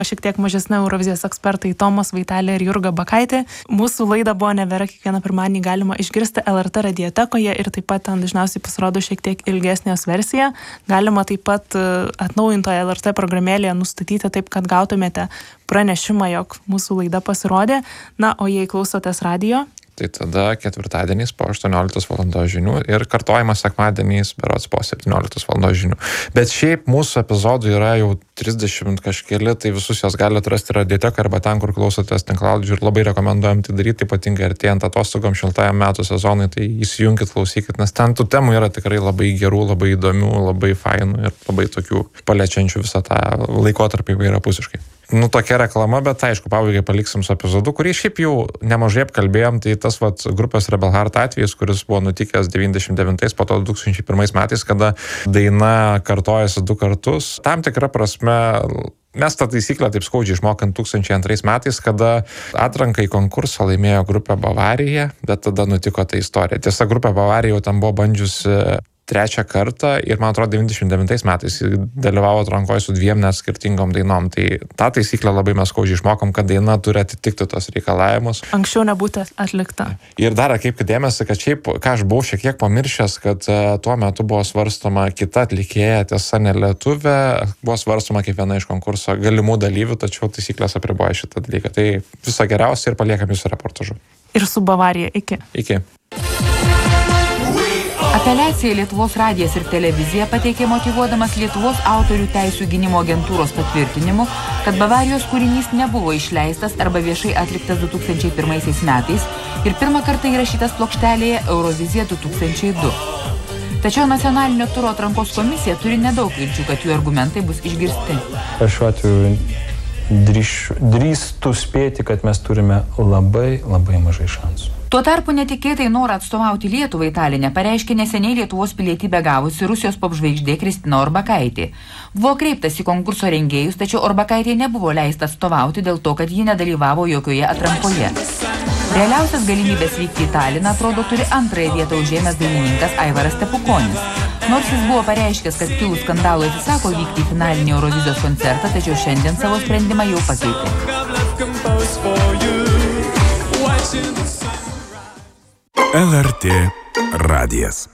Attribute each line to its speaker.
Speaker 1: šiek tiek mažesni Eurovizijos ekspertai Tomas Vaitelė ir Jurga Bakaitė. Mūsų laidą Buvo nebėra kiekvieną pirmadienį galima išgirsti LRT radiotekoje ir taip pat ten dažniausiai pasirodo šiek tiek ilgesnės versija. Galima taip pat atnaujintoje LRT programėlėje nustatyti taip, kad gautumėte pranešimą, jog mūsų laida pasirodė. Na, o jei klausotės radijo,
Speaker 2: tai tada ketvirtadieniais po 18 val. Žinių ir kartojimas sekmadieniais berods po 17 val. Žinių. Bet šiaip mūsų epizodų yra jau 30 kažkeli, tai visus jos galite rasti radiotekoje arba ten, kur klausotės tinklalaidžių ir labai rekomenduojam tai daryti, ypatingai artėjant atostogom šiltajam metų sezonui, tai įsijunkit, klausykit, nes ten tų temų yra tikrai labai gerų, labai įdomių, labai fainų ir labai tokių paliečiančių visą tą laikotarpį įvairiapusiškai. Nu, tokia reklama, bet aišku, pabaigai paliksim su epizodu, kurį šiaip jau nemažai apkalbėjom, tai tas grupės Rebel Heart atvejis, kuris buvo nutikęs 99, po to 2001 metais, kada daina kartojasi 2 kartus. Tam tikra prasme, mes tą taisyklę taip skaudžiai išmokant 2002 metais, kada atranką į konkursą laimėjo grupė Bavarija, bet tada nutiko ta istorija. Tiesa, grupė Bavarija jau tam buvo bandžiusi 3 kartą ir, man atrodo, 99 metais dalyvavo atrankoje su 2 net skirtingom dainom. Tai tą taisyklę labai mes skaudžiai išmokom, kad daina turi atitikti tos reikalavimus.
Speaker 1: Anksčiau nebūtų atlikta.
Speaker 2: Ir dar atkreipkite dėmesį, kad šiaip, ką aš buvau šiek tiek pamiršęs, kad tuo metu buvo svarstoma kita atlikėja, tiesa ne lietuvė, buvo svarstoma kaip viena iš konkurso galimų dalyvių, tačiau taisyklės apriboja šitą dalyką. Tai viso geriausio ir paliekam jūsų reportažu.
Speaker 1: Ir su Bavarija. Iki.
Speaker 2: Iki.
Speaker 3: Apeliaciją Lietuvos radijas ir televizija pateikė motyvuodamas Lietuvos autorių teisių gynimo agentūros patvirtinimu, kad Bavarijos kūrinys nebuvo išleistas arba viešai atliktas 2001 metais ir pirmą kartą įrašytas plokštelėje Eurovizija 2002. Tačiau nacionalinio turo atrankos komisija turi nedaug vilčių, kad jų argumentai bus išgirsti.
Speaker 4: Aš šiuo atveju drįstu spėti, kad mes turime labai mažai šansų.
Speaker 3: Tuo tarpu netikėtai norą atstovauti Lietuvai Taline pareiškė neseniai Lietuvos pilietybę gavusi Rusijos popžvaigždė Kristina Orbakaitė. Buvo kreiptas į konkurso rengėjus, tačiau Orbakaitė nebuvo leista atstovauti dėl to, kad ji nedalyvavo jokioje atrankoje. Realiausias galimybės vykti į Taliną, atrodo, turi antrąją vietą užėmęs dainininkas Aivaras Stepukonis. Nors jis buvo pareiškęs, kad kilus skandalui atsisako vykti į finalinį Eurovizijos koncertą, tačiau šiandien savo sprendimą jau pakeitė.
Speaker 5: LRT radijas.